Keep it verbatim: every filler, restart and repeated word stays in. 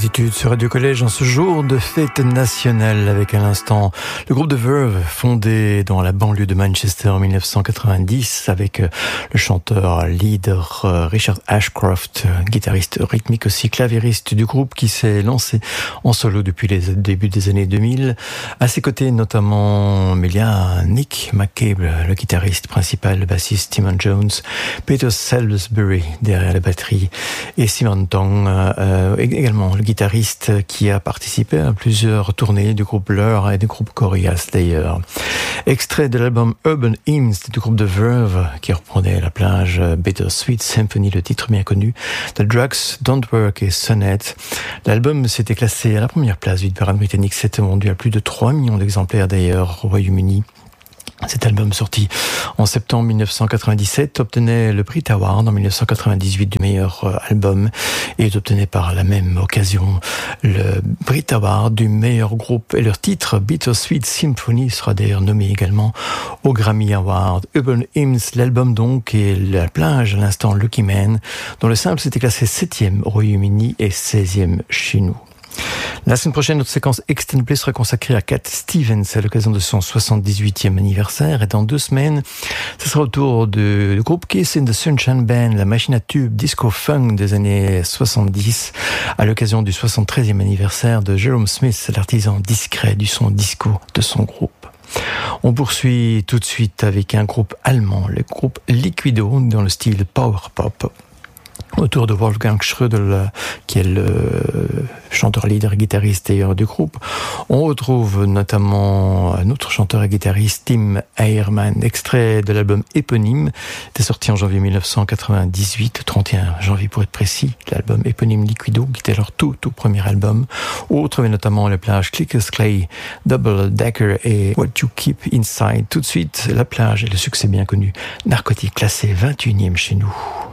Attitude sur Radio Collège en ce jour de fête nationale avec à l'instant le groupe The Verve fondé dans la banlieue de Manchester en dix-neuf cent quatre-vingt-dix avec le chanteur leader Richard Ashcroft, guitariste rythmique aussi, clavieriste du groupe qui s'est lancé en solo depuis les débuts des années deux mille. À ses côtés notamment, il y a Nick McCabe, le guitariste principal, le bassiste Timon Jones, Peter Salisbury derrière la batterie et Simon Tong, euh, également le guitariste qui a participé à plusieurs tournées du groupe Blur et du groupe Gorillaz d'ailleurs. Extrait de l'album Urban Hymns du groupe The Verve qui reprenait la plage Bittersweet Symphony, le titre bien connu, The Drugs Don't Work et Sonnet. L'album s'était classé à la première place du parade britannique, s'était vendu à plus de trois millions d'exemplaires d'ailleurs au Royaume-Uni. Cet album sorti en septembre dix-neuf cent quatre-vingt-dix-sept obtenait le Brit Award en dix-neuf cent quatre-vingt-dix-huit du meilleur album et ils obtenaient par la même occasion le Brit Award du meilleur groupe et leur titre Bittersweet Symphony sera d'ailleurs nommé également au Grammy Award. Urban Hymns, l'album donc, et la plage à l'instant Lucky Man dont le simple s'était classé septième au Royaume-Uni et seizième chez nous. La semaine prochaine, notre séquence Extended Play sera consacrée à Cat Stevens à l'occasion de son soixante-dix-huitième anniversaire. Et dans deux semaines, ce sera au tour du groupe Kiss in the Sunshine Band, la machine à tube disco-funk des années soixante-dix, à l'occasion du soixante-treizième anniversaire de Jerome Smith, l'artisan discret du son disco de son groupe. On poursuit tout de suite avec un groupe allemand, le groupe Liquido, dans le style power pop, autour de Wolfgang Schrödel, qui est le chanteur leader guitariste d'ailleurs du groupe. On retrouve notamment un autre chanteur et guitariste, Tim Eiermann, extrait de l'album éponyme, était sorti en janvier dix-neuf cent quatre-vingt-dix-huit, trente et un janvier pour être précis, l'album éponyme Liquido, qui était leur tout, tout premier album. On retrouve notamment les plages Clickers Clay, Double Decker et What You Keep Inside. Tout de suite, la plage et le succès bien connu, Narcotique, classé vingt et unième chez nous.